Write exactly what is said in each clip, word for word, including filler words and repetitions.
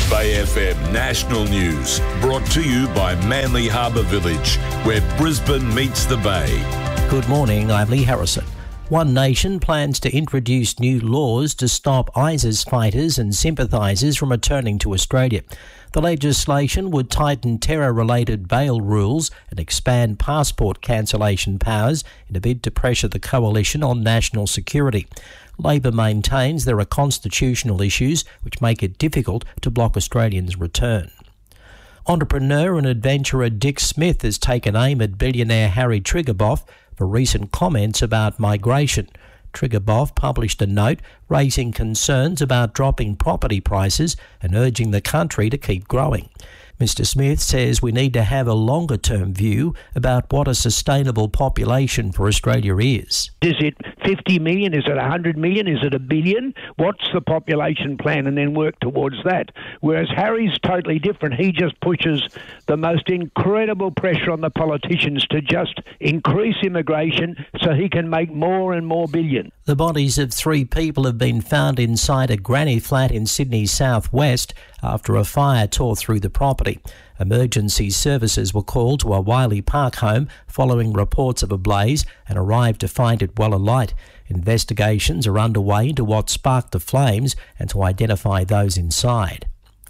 Bay F M National News, brought to you by Manly Harbour Village, where Brisbane meets the Bay. Good morning, I'm Lee Harrison. One Nation plans to introduce new laws to stop ISIS fighters and sympathisers from returning to Australia. The legislation would tighten terror-related bail rules and expand passport cancellation powers in a bid to pressure the coalition on national security. Labor maintains there are constitutional issues which make it difficult to block Australians' return. Entrepreneur and adventurer Dick Smith has taken aim at billionaire Harry Triguboff for recent comments about migration. Triguboff published a note raising concerns about dropping property prices and urging the country to keep growing. Mister Smith says we need to have a longer-term view about what a sustainable population for Australia is. Is it fifty million? Is it one hundred million? Is it a billion? What's the population plan? And then work towards that. Whereas Harry's totally different. He just pushes the most incredible pressure on the politicians to just increase immigration so he can make more and more billion. The bodies of three people have been found inside a granny flat in Sydney's southwest after a fire tore through the property. Emergency services were called to a Wiley Park home following reports of a blaze and arrived to find it well alight. Investigations are underway into what sparked the flames and to identify those inside.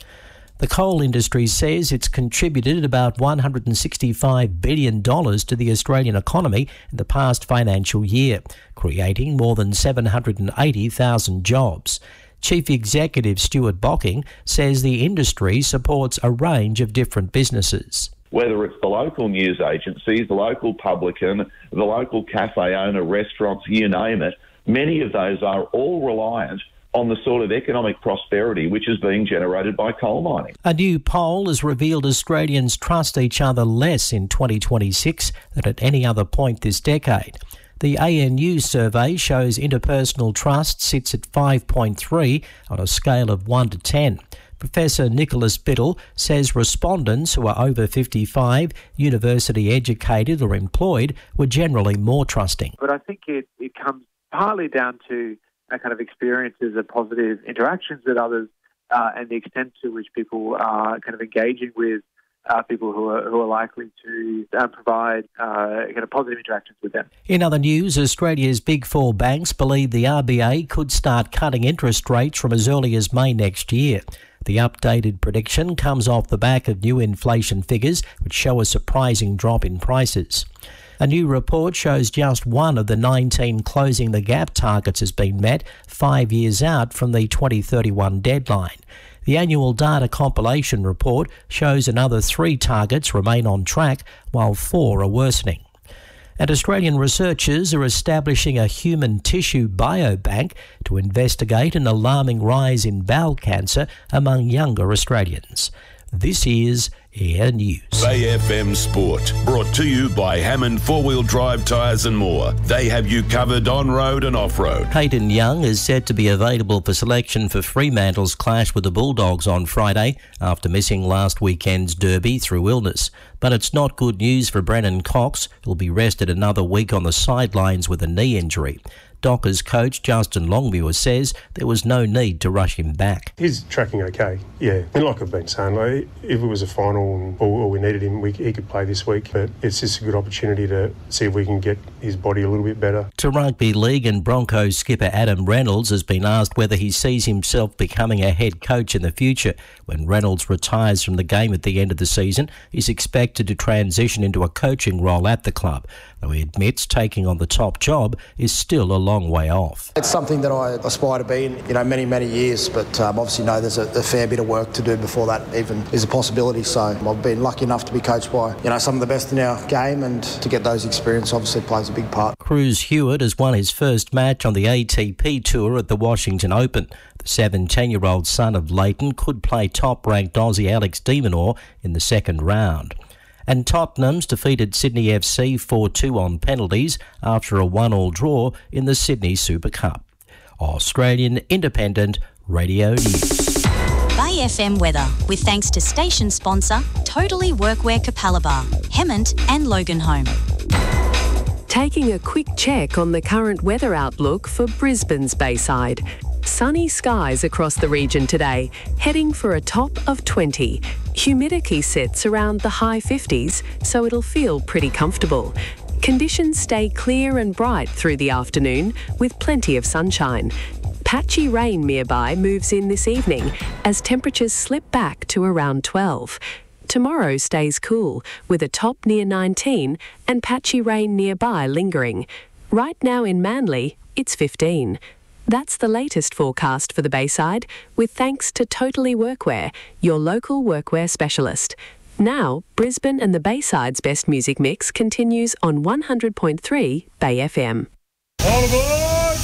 The coal industry says it's contributed about one hundred sixty-five billion dollars to the Australian economy in the past financial year, creating more than seven hundred eighty thousand jobs. Chief Executive Stuart Bocking says the industry supports a range of different businesses. Whether it's the local news agencies, the local publican, the local cafe owner, restaurants, you name it, many of those are all reliant on the sort of economic prosperity which is being generated by coal mining. A new poll has revealed Australians trust each other less in twenty twenty-six than at any other point this decade. The A N U survey shows interpersonal trust sits at five point three on a scale of one to ten. Professor Nicholas Biddle says respondents who are over fifty-five, university educated or employed were generally more trusting. But I think it, it comes partly down to a kind of experiences of positive interactions with others uh, and the extent to which people are kind of engaging with Uh, people who are who are likely to uh, provide uh, kind of positive interactions with them. In other news, Australia's big four banks believe the R B A could start cutting interest rates from as early as May next year. The updated prediction comes off the back of new inflation figures, which show a surprising drop in prices. A new report shows just one of the nineteen closing the gap targets has been met five years out from the twenty thirty-one deadline. The annual data compilation report shows another three targets remain on track, while four are worsening. And Australian researchers are establishing a human tissue biobank to investigate an alarming rise in bowel cancer among younger Australians. This is Air News. Bay F M Sport, brought to you by Hammond Four-Wheel Drive Tyres and More. They have you covered on-road and off-road. Hayden Young is said to be available for selection for Fremantle's clash with the Bulldogs on Friday after missing last weekend's derby through illness. But it's not good news for Brennan Cox, who'll be rested another week on the sidelines with a knee injury. Dockers coach Justin Longmuir says there was no need to rush him back. He's tracking okay, yeah. And like I've been saying, like, if it was a final and, or, or we needed him, we, he could play this week. But it's just a good opportunity to see if we can get his body a little bit better. To Rugby League, and Broncos skipper Adam Reynolds has been asked whether he sees himself becoming a head coach in the future. When Reynolds retires from the game at the end of the season, he's expected to transition into a coaching role at the club, though he admits taking on the top job is still a long way off. It's something that I aspire to be in, you know, many, many years, but um, obviously know there's a, a fair bit of work to do before that even is a possibility. So I've been lucky enough to be coached by, you know, some of the best in our game, and to get those experience obviously plays a big part. Cruz Hewitt has won his first match on the A T P Tour at the Washington Open. The seventeen-year-old son of Leighton could play top-ranked Aussie Alex de Minaur in the second round. And Tottenham's defeated Sydney F C four two on penalties after a one-all draw in the Sydney Super Cup. Australian Independent Radio News. Bay F M weather, with thanks to station sponsor Totally Workwear Capalaba, Hemmant and Loganholme. Taking a quick check on the current weather outlook for Brisbane's Bayside. sunny skies across the region today, heading for a top of twenty. Humidity sits around the high fifties, so it'll feel pretty comfortable. Conditions stay clear and bright through the afternoon, with plenty of sunshine. Patchy rain nearby moves in this evening as temperatures slip back to around twelve. Tomorrow stays cool, with a top near nineteen and patchy rain nearby lingering. Right now in Manly, it's fifteen. That's the latest forecast for the Bayside, with thanks to Totally Workwear, your local workwear specialist. Now, Brisbane and the Bayside's best music mix continues on one hundred point three Bay F M. All aboard!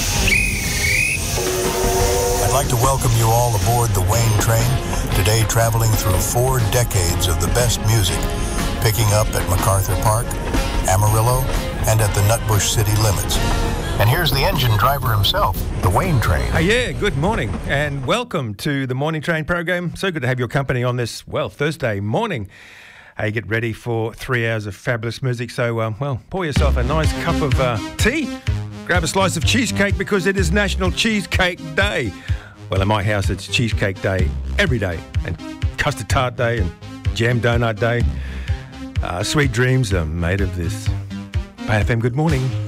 I'd like to welcome you all aboard the Wayne train, today traveling through four decades of the best music, picking up at MacArthur Park, Amarillo, and at the Nutbush city limits. And here's the engine driver himself, the Wayne train. Hey, yeah, good morning and welcome to the Morning Train program. So good to have your company on this, well, Thursday morning. Hey, get ready for three hours of fabulous music. So, um, well, pour yourself a nice cup of uh, tea, grab a slice of cheesecake because it is National Cheesecake Day. Well, in my house, it's Cheesecake Day every day, and Custard Tart Day, and Jam Donut Day. Uh, sweet dreams are made of this. Bay F M, good morning.